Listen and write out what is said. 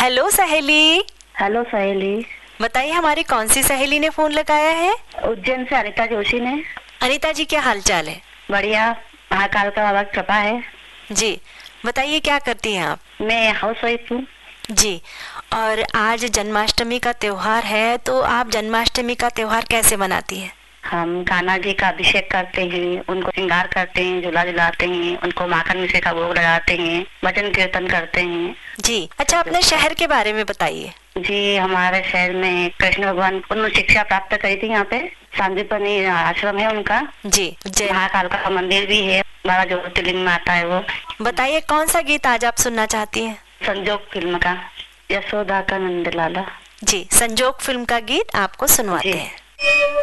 Hello सहेली। Hello सहेली। बताइए हमारी कौन सी सहेली ने फोन लगाया है? उज्जैन से अनिता जोशी ने। अनिता जी, क्या हाल चाल है? बढ़िया, महाकाल का बाबा की कृपा है। जी, बताइए क्या करती हैं आप? मैं हाउस वाइफ हूँ। जी, और आज जन्माष्टमी का त्योहार है, तो आप जन्माष्टमी का त्योहार कैसे मनाती हैं? हम कान्हा जी का अभिषेक करते हैं, उनको श्रृंगार करते हैं, झूला झुलाते हैं, उनको माखन मिश्री का भोग लगाते हैं, भजन कीर्तन करते हैं। जी, अच्छा अपने शहर के बारे में बताइए। जी, हमारे शहर में कृष्ण भगवान उन्होंने शिक्षा प्राप्त करी थी। यहाँ पे सांदीपनी आश्रम है उनका। जी, जय। महाकाल का मंदिर भी है, 12 ज्योतिर्लिंग में आता है वो। बताइए कौन सा गीत आज आप सुनना चाहती हैं? संजोग फिल्म का यशोदा का नंद लाला। जी, संजोग फिल्म का गीत आपको सुनवाते हैं।